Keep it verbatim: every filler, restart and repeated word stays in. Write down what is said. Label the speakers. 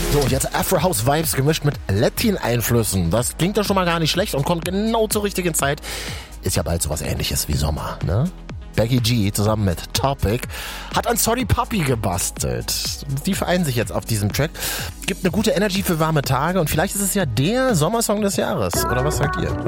Speaker 1: So, und jetzt Afro House Vibes gemischt mit Latin-Einflüssen. Das klingt ja schon mal gar nicht schlecht und kommt genau zur richtigen Zeit. Ist ja bald sowas Ähnliches wie Sommer, ne? Becky G zusammen mit Topic hat an Sorry Puppy gebastelt. Die vereinen sich jetzt auf diesem Track. Gibt eine gute Energy für warme Tage und vielleicht ist es ja der Sommersong des Jahres. Oder was sagt ihr?